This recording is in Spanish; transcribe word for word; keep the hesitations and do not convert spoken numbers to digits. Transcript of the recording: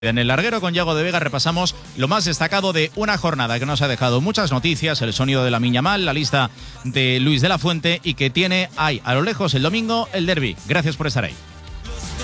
En el larguero con Yago de Vega repasamos lo más destacado de una jornada que nos ha dejado muchas noticias, el sonido de la Miña Mal, la lista de Luis de la Fuente y que tiene ahí a lo lejos el domingo el derbi. Gracias por estar ahí.